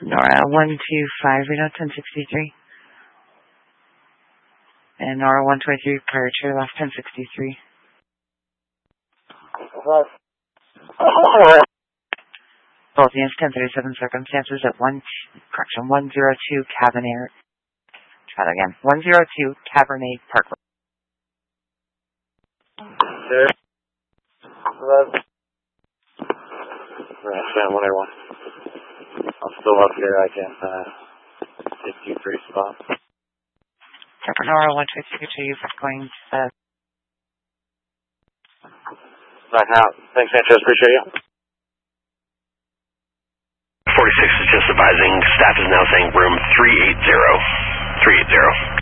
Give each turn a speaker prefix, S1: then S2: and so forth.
S1: Nora 125, Reno 1063. And Nora 123, prior to your last 1063. Both units 1037 circumstances at 102 Cabernet. Try that again. 102 Cabernet Parkway.
S2: Right, what I want. I'm still up here. I can take you 3 spots.
S1: Nora 123, you're going to...
S2: Right now. Thanks, Sanchez. Appreciate you.
S3: 46 is just advising. Staff is now saying room 380. 380.